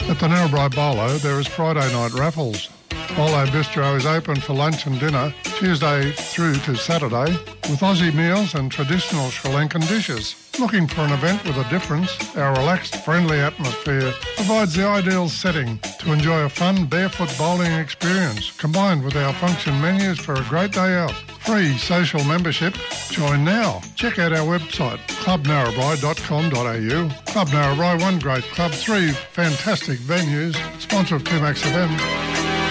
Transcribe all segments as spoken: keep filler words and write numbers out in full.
At the Narrabri Bolo, there is Friday night raffles. Bolo Bistro is open for lunch and dinner Tuesday through to Saturday with Aussie meals and traditional Sri Lankan dishes. Looking for an event with a difference? Our relaxed, friendly atmosphere provides the ideal setting to enjoy a fun barefoot bowling experience combined with our function menus for a great day out. Free social membership. Join now. Check out our website, club narrabri dot com dot a u. Club Narrabri, one great club, three fantastic venues. Sponsor of two Max F M.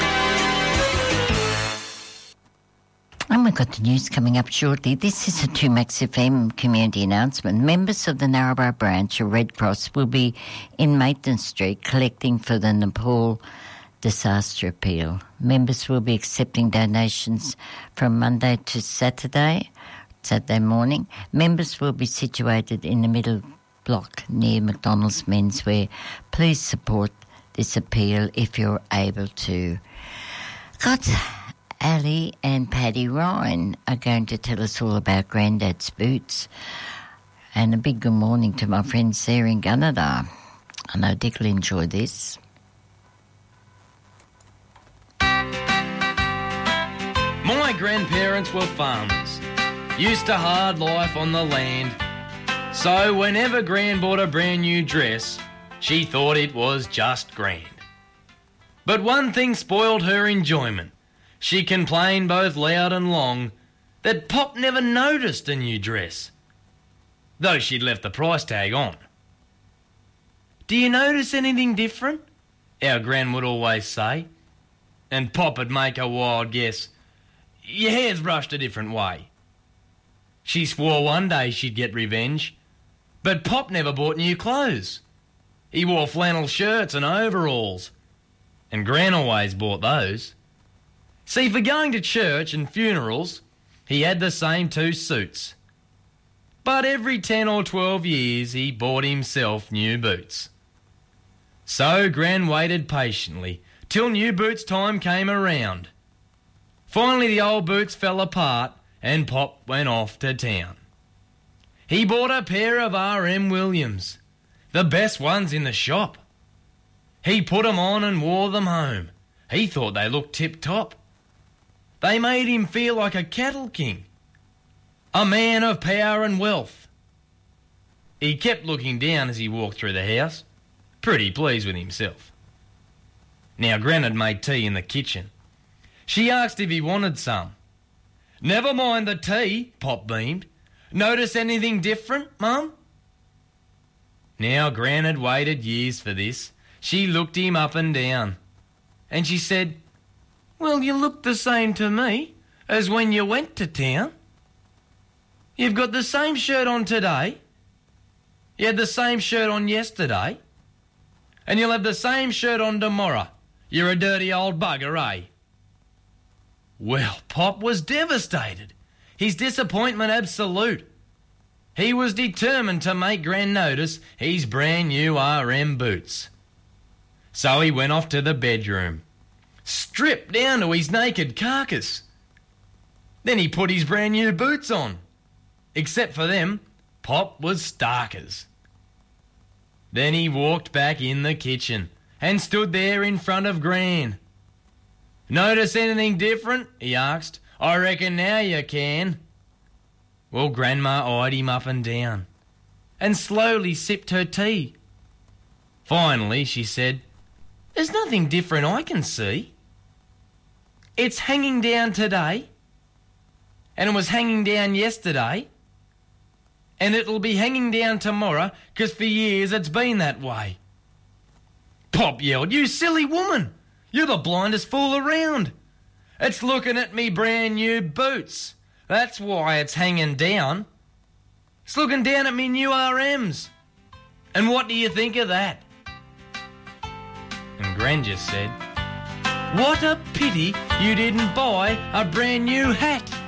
And we've got the news coming up shortly. This is a two Max F M community announcement. Members of the Narrabri branch of Red Cross will be in Maitland Street collecting for the Nepal disaster appeal. Members will be accepting donations from Monday to Saturday, Saturday morning. Members will be situated in the middle block near McDonald's Menswear. Please support this appeal if you're able to. Got Ali and Paddy Ryan are going to tell us all about Grandad's boots. And a big good morning to my friend Sarah in Gunnedah. I know Dick will enjoy this. My grandparents were farmers, used to hard life on the land. So whenever Gran bought a brand new dress, she thought it was just grand. But one thing spoiled her enjoyment. She complained both loud and long that Pop never noticed a new dress, though she'd left the price tag on. "Do you notice anything different?" our Gran would always say, and Pop would make a wild guess. "Your hair's brushed a different way." She swore one day she'd get revenge, but Pop never bought new clothes. He wore flannel shirts and overalls, and Gran always bought those. See, for going to church and funerals, he had the same two suits. But every ten or twelve years he bought himself new boots. So Gran waited patiently till new boots time came around. Finally the old boots fell apart and Pop went off to town. He bought a pair of R M Williams, the best ones in the shop. He put 'em on and wore them home. He thought they looked tip-top. They made him feel like a cattle king, a man of power and wealth. He kept looking down as he walked through the house, pretty pleased with himself. Now Gran had made tea in the kitchen. She asked if he wanted some. "Never mind the tea," Pop beamed. "Notice anything different, Mum?" Now Gran had waited years for this. She looked him up and down, and she said, "Well, you look the same to me as when you went to town. You've got the same shirt on today. You had the same shirt on yesterday. And you'll have the same shirt on tomorrow. You're a dirty old bugger, eh?" Well, Pop was devastated. His disappointment absolute. He was determined to make Gran notice his brand new R M boots. So he went off to the bedroom, stripped down to his naked carcass. Then he put his brand new boots on. Except for them, Pop was starkers. Then he walked back in the kitchen and stood there in front of Gran. "Notice anything different?" he asked. "I reckon now you can." Well, Grandma eyed him up and down and slowly sipped her tea. Finally, she said, "There's nothing different I can see. It's hanging down today, and it was hanging down yesterday, and it'll be hanging down tomorrow, 'cause for years it's been that way." Pop yelled, "You silly woman! You're the blindest fool around. It's looking at me brand new boots. That's why it's hanging down. It's looking down at me new R Ms. And what do you think of that?" And Gran just said, "What a pity you didn't buy a brand new hat."